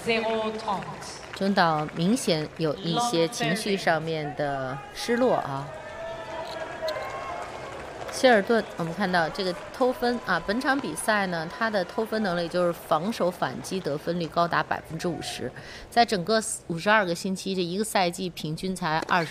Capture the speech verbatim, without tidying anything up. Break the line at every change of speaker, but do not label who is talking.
中岛明显有一些情绪上面的失落啊。希尔顿，我们看到这个偷分啊，本场比赛呢，他的偷分能力就是防守反击得分率高达百分之五十，在整个五十二个星期这一个赛季平均才二十。